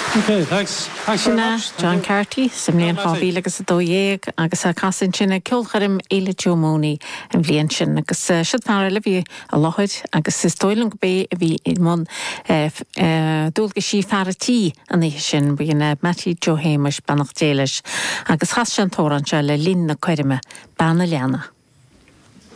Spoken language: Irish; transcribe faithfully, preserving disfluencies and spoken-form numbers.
Okay, thanks. Thanks very Sinna much. John Carty, Simléon Chábhí agus a dóéag agus a casan sinna ceolcharim Éile Jómóní an bhliain sin agus siad fearr le bhí a láthid agus is dóilm go bé a bhí i món dúilga sí fearratí an é sin bhíon Matthew Joe Hamish banach déiles agus chas sin tóranse le lín na cuirime banna leanna.